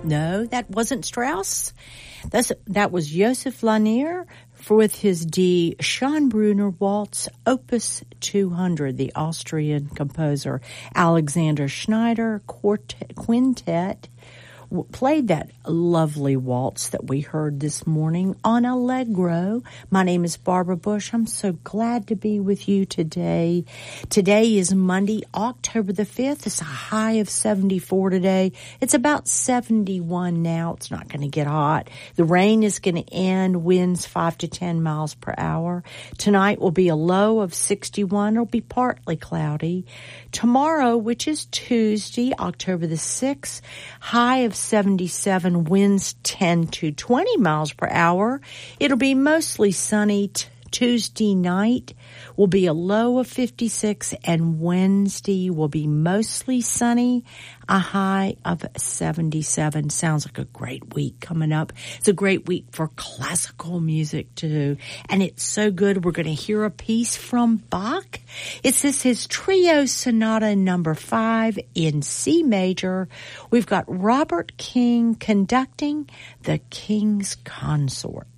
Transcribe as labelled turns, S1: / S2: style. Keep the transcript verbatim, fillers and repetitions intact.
S1: No, that wasn't Strauss. That's, that was Joseph Lanier for with his D. Schönbrunner Waltz, Opus two hundred, the Austrian composer Alexander Schneider Quartet, Quintet played that lovely waltz that we heard this morning on Allegro. My name is Barbara Bush. I'm so glad to be with you today. Today is Monday, October the fifth. It's a high of seventy-four today. It's about seventy-one now. It's not going to get hot. The rain is going to end. Winds five to ten miles per hour. Tonight will be a low of sixty-one. It'll be partly cloudy. Tomorrow, which is Tuesday, October the sixth, high of seventy-seven, winds ten to twenty miles per hour. It'll be mostly sunny. T- Tuesday night will be a low of fifty-six, and Wednesday will be mostly sunny, a high of seventy-seven. Sounds like a great week coming up. It's a great week for classical music too, and it's so good. We're going to hear a piece from Bach. It's this his Trio Sonata number five in C major. We've got Robert King conducting the King's Consort.